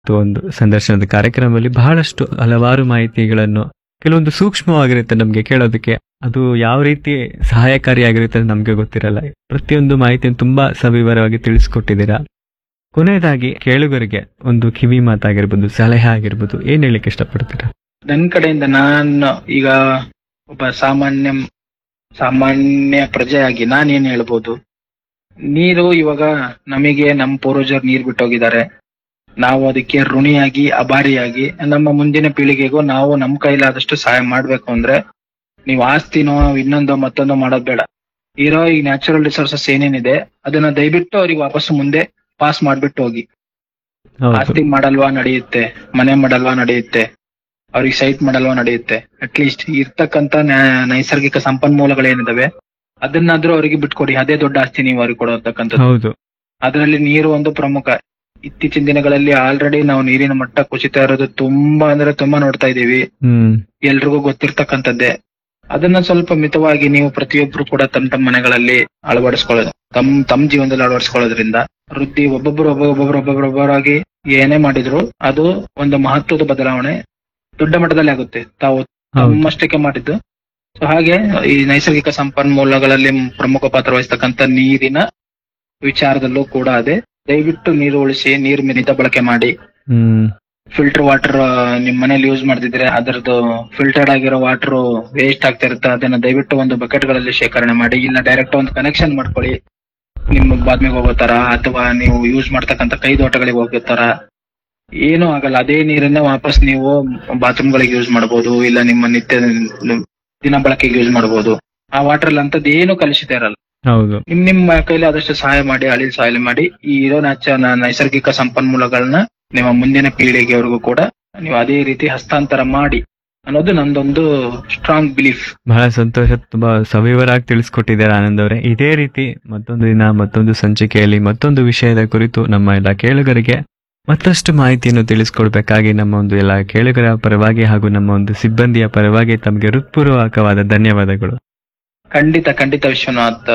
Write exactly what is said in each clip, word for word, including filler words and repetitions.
ಒಂದು ಸಂದರ್ಶನದ ಕಾರ್ಯಕ್ರಮದಲ್ಲಿ ಬಹಳಷ್ಟು ಹಲವಾರು ಮಾಹಿತಿಗಳನ್ನು ಕೆಲವೊಂದು ಸೂಕ್ಷ್ಮವಾಗಿರುತ್ತೆ ನಮ್ಗೆ ಕೇಳೋದಕ್ಕೆ. ಅದು ಯಾವ ರೀತಿ ಸಹಾಯಕಾರಿಯಾಗಿರುತ್ತೆ ಅಂತ ನಮ್ಗೆ ಗೊತ್ತಿರಲ್ಲ. ಪ್ರತಿಯೊಂದು ಮಾಹಿತಿಯನ್ನು ತುಂಬಾ ಸವಿವರವಾಗಿ ತಿಳಿಸ್ಕೊಟ್ಟಿದ್ದೀರಾ. ಕೊನೆಯದಾಗಿ ಕೇಳುಗರಿಗೆ ಒಂದು ಕಿವಿ ಮಾತಾಗಿರ್ಬೋದು, ಸಲಹೆ ಆಗಿರ್ಬೋದು, ಏನ್ ಹೇಳಿಕ್ಕೆ ಇಷ್ಟಪಡ್ತೀರಾ? ನನ್ ಕಡೆಯಿಂದ ನಾನು ಈಗ ಒಬ್ಬ ಸಾಮಾನ್ಯ ಸಾಮಾನ್ಯ ಪ್ರಜೆಯಾಗಿ ನಾನೇನ್ ಹೇಳ್ಬೋದು, ನೀರು ಇವಾಗ ನಮಗೆ ನಮ್ಮ ಪೂರ್ವಜರು ನೀರ್ ಬಿಟ್ಟೋಗಿದ್ದಾರೆ. ನಾವು ಅದಕ್ಕೆ ಋಣಿಯಾಗಿ ಅಭಾರಿಯಾಗಿ ನಮ್ಮ ಮುಂದಿನ ಪೀಳಿಗೆಗೂ ನಾವು ನಮ್ ಕೈಲಾದಷ್ಟು ಸಹಾಯ ಮಾಡ್ಬೇಕು. ಅಂದ್ರೆ ನೀವು ಆಸ್ತಿನೋ ಇನ್ನೊಂದೋ ಮತ್ತೊಂದೋ ಮಾಡೋದ್ ಬೇಡ. ಇರೋ ಈ ನ್ಯಾಚುರಲ್ ರಿಸೋರ್ಸಸ್ ಏನೇನಿದೆ ಅದನ್ನ ದಯವಿಟ್ಟು ಅವ್ರಿಗೆ ವಾಪಸ್ ಮುಂದೆ ಪಾಸ್ ಮಾಡ್ಬಿಟ್ಟು ಹೋಗಿ. ಹೌದು. ಆಸ್ತಿ ಮಾಡಲ್ವಾ ನಡೆಯುತ್ತೆ, ಮನೆ ಮಾಡಲ್ವಾ ನಡೆಯುತ್ತೆ, ಅವ್ರಿಗೆ ಸೈಟ್ ಮಾಡಲ್ವಾ ನಡೆಯುತ್ತೆ. ಅಟ್ಲೀಸ್ಟ್ ಇರ್ತಕ್ಕಂತ ನ್ಯಾ- ನೈಸರ್ಗಿಕ ಸಂಪನ್ಮೂಲಗಳೇನಿದಾವೆ ಅದನ್ನಾದ್ರೂ ಅವರಿಗೆ ಬಿಟ್ಕೊಡಿ. ಅದೇ ದೊಡ್ಡ ಆಸ್ತಿ ನೀವು ಅವ್ರಿಗೆ ಕೊಡತಕ್ಕಂಥದ್ದು. ಹೌದು. ಅದರಲ್ಲಿ ನೀರು ಒಂದು ಪ್ರಮುಖ. ಇತ್ತೀಚಿನ ದಿನಗಳಲ್ಲಿ ಆಲ್ರೆಡಿ ನಾವು ನೀರಿನ ಮಟ್ಟ ಕುಸಿತಾ ಇರೋದು ತುಂಬಾ ಅಂದ್ರೆ ತುಂಬಾ ನೋಡ್ತಾ ಇದೀವಿ. ಹ್ಮ್ ಎಲ್ರಿಗೂ ಗೊತ್ತಿರ್ತಕ್ಕಂಥದ್ದೇ. ಅದನ್ನ ಸ್ವಲ್ಪ ಮಿತವಾಗಿ ನೀವು ಪ್ರತಿಯೊಬ್ರು ಕೂಡ ತಮ್ಮ ತಮ್ಮ ಮನೆಗಳಲ್ಲಿ ಅಳವಡಿಸ್ಕೊಳ್ಳೋದು, ತಮ್ ತಮ್ಮ ಜೀವನದಲ್ಲಿ ಅಳವಡಿಸ್ಕೊಳ್ಳೋದ್ರಿಂದ ವೃದ್ಧಿ ಒಬ್ಬೊಬ್ರು ಒಬ್ಬೊಬ್ಬರು ಒಬ್ಬೊಬ್ಬರೊಬ್ಬರಾಗಿ ಏನೇ ಮಾಡಿದ್ರು ಅದು ಒಂದು ಮಹತ್ವದ ಬದಲಾವಣೆ ದೊಡ್ಡ ಮಟ್ಟದಲ್ಲಿ ಆಗುತ್ತೆ. ತಾವು ತಮ್ಮಷ್ಟಕ್ಕೆ ಮಾಡಿದ್ದು. ಸೊ ಹಾಗೆ ಈ ನೈಸರ್ಗಿಕ ಸಂಪನ್ಮೂಲಗಳಲ್ಲಿ ಪ್ರಮುಖ ಪಾತ್ರ ವಹಿಸ್ತಕ್ಕಂಥ ನೀರಿನ ವಿಚಾರದಲ್ಲೂ ಕೂಡ ಅದೇ. ದಯವಿಟ್ಟು ನೀರು ಉಳಿಸಿ, ನೀರು ಮಿತ ಬಳಕೆ ಮಾಡಿ. ಹ್ಮ್ ಫಿಲ್ಟರ್ ವಾಟರ್ ನಿಮ್ ಮನೇಲಿ ಯೂಸ್ ಮಾಡ್ತಿದ್ರೆ ಅದರದ್ದು ಫಿಲ್ಟರ್ಡ್ ಆಗಿರೋ ವಾಟರ್ ವೇಸ್ಟ್ ಆಗ್ತಾ ಇರುತ್ತೆ. ಅದನ್ನ ದಯವಿಟ್ಟು ಒಂದು ಬಕೆಟ್ ಗಳಲ್ಲಿ ಶೇಖರಣೆ ಮಾಡಿ, ಇಲ್ಲ ಡೈರೆಕ್ಟ್ ಒಂದು ಕನೆಕ್ಷನ್ ಮಾಡ್ಕೊಳ್ಳಿ. ನಿಮ್ಮ ಬಾತ್ಮಿಗೆ ಹೋಗೋ ತರ ಅಥವಾ ನೀವು ಯೂಸ್ ಮಾಡ್ತಕ್ಕಂಥ ಕೈದೋಟಗಳಿಗೆ ಹೋಗೋ ತರ ಏನೂ ಆಗಲ್ಲ. ಅದೇ ನೀರನ್ನ ವಾಪಸ್ ನೀವು ಬಾತ್ರೂಮ್ ಗಳಿಗೆ ಯೂಸ್ ಮಾಡಬಹುದು, ಇಲ್ಲ ನಿಮ್ಮ ನಿತ್ಯ ದಿನ ಬಳಕೆಗೆ ಯೂಸ್ ಮಾಡಬಹುದು. ಆ ವಾಟರ್ ಅಲ್ಲಿ ಅಂತದ್ದು ಏನು ಕಲುಷಿತ ಇರಲ್ಲ. ಹೌದು. ನಿಮ್ ನಿಮ್ಮ ಕೈಲಿ ಆದಷ್ಟು ಸಹಾಯ ಮಾಡಿ, ಅಳಿಲ್ ಸಹಾಯ ಮಾಡಿ. ಈ ಇರೋ ನಾಚ ನೈಸರ್ಗಿಕ ಸಂಪನ್ಮೂಲಗಳನ್ನ ನಿಮ್ಮ ಮುಂದಿನ ಪೀಳಿಗೆವರೆಗೂ ಕೂಡ ನೀವು ಅದೇ ರೀತಿ ಹಸ್ತಾಂತರ ಮಾಡಿ ಅನ್ನೋದು ನಂದೊಂದು ಸ್ಟ್ರಾಂಗ್ ಬಿಲೀಫ್. ಬಹಳ ಸಂತೋಷ. ತುಂಬಾ ಸವಿವರಾಗಿ ತಿಳಿಸ್ಕೊಟ್ಟಿದ್ದಾರೆ ಆನಂದ್ ಅವರೇ. ಇದೇ ರೀತಿ ಮತ್ತೊಂದು ದಿನ ಮತ್ತೊಂದು ಸಂಚಿಕೆಯಲ್ಲಿ ಮತ್ತೊಂದು ವಿಷಯದ ಕುರಿತು ನಮ್ಮ ಎಲ್ಲ ಕೇಳುಗರಿಗೆ ಮತ್ತಷ್ಟು ಮಾಹಿತಿಯನ್ನು ತಿಳಿಸ್ಕೊಡ್ಬೇಕಾಗಿ ನಮ್ಮ ಒಂದು ಎಲ್ಲ ಕೇಳುಗರ ಪರವಾಗಿ ಹಾಗೂ ನಮ್ಮ ಒಂದು ಸಿಬ್ಬಂದಿಯ ಪರವಾಗಿ ತಮಗೆ ಹೃತ್ಪೂರ್ವಕವಾದ ಧನ್ಯವಾದಗಳು. ಖಂಡಿತ ಖಂಡಿತ ವಿಶ್ವನಾಥ್,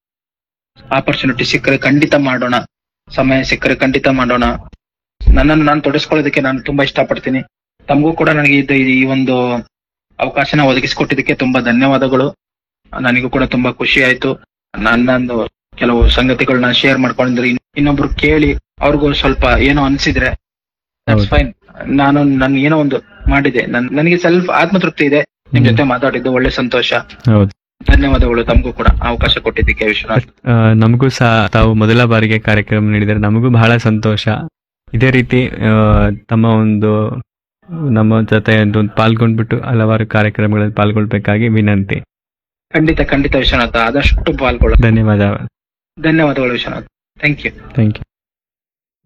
ಆಪರ್ಚುನಿಟಿ ಸಿಕ್ಕರೆ ಖಂಡಿತ ಮಾಡೋಣ, ಸಮಯ ಸಿಕ್ಕರೆ ಖಂಡಿತ ಮಾಡೋಣ. ನನ್ನನ್ನು ನಾನು ತೊಡಸ್ಕೊಳ್ಳೋದಕ್ಕೆ ನಾನು ತುಂಬಾ ಇಷ್ಟಪಡ್ತೀನಿ. ತಮಗೂ ಕೂಡ ನನಗೆ ಇದು ಈ ಒಂದು ಅವಕಾಶನ ಒದಗಿಸಿಕೊಟ್ಟಿದ್ದಕ್ಕೆ ತುಂಬಾ ಧನ್ಯವಾದಗಳು. ನನಗೂ ಕೂಡ ತುಂಬಾ ಖುಷಿ ಆಯ್ತು. ನನ್ನೊಂದು ಕೆಲವು ಸಂಗತಿಗಳನ್ನ ಶೇರ್ ಮಾಡ್ಕೊಂಡಿದ್ರೆ ಇನ್ನೊಬ್ರು ಕೇಳಿ ಅವ್ರಿಗೂ ಸ್ವಲ್ಪ ಏನೋ ಅನ್ಸಿದ್ರೆ ದಟ್ಸ್ ಫೈನ್. ನಾನು ನನ್ ಏನೋ ಒಂದು ಮಾಡಿದೆ, ನನ್ ನನಗೆ ಸೆಲ್ಫ್ ಆತ್ಮತೃಪ್ತಿ ಇದೆ. ನಿಮ್ ಜೊತೆ ಮಾತಾಡಿದ್ದು ಒಳ್ಳೆ ಸಂತೋಷ. ಹೌದು. ಧನ್ಯವಾದಗಳು ತಮಗೂ ಕೂಡ ಅವಕಾಶ ಕೊಟ್ಟಿದ್ದಕ್ಕೆ ವಿಶ್ವನಾಥ್. ಆ, ನಮಗೂ ಸಹ ತಾವು ಮೊದಲ ಬಾರಿಗೆ ಕಾರ್ಯಕ್ರಮ ನೀಡಿದರೆ ನಮಗೂ ಬಹಳ ಸಂತೋಷ. ಇದೇ ರೀತಿ ಆ, ತಮ್ಮ ಒಂದು ನಮ್ಮ ಜೊತೆ ಒಂದು ಪಾಲ್ಗೊಂಡ್ಬಿಟ್ಟು ಹಲವಾರು ಕಾರ್ಯಕ್ರಮಗಳಲ್ಲಿ ಪಾಲ್ಗೊಳ್ಬೇಕಾಗಿ ವಿನಂತಿ. ಖಂಡಿತ ಖಂಡಿತ ವಿಶ್ವನಾಥ, ಆದಷ್ಟು ಪಾಲ್ಗೊಳ್ಳ. ಧನ್ಯವಾದ. ಧನ್ಯವಾದಗಳು Vishwanath. Thank you. Thank you.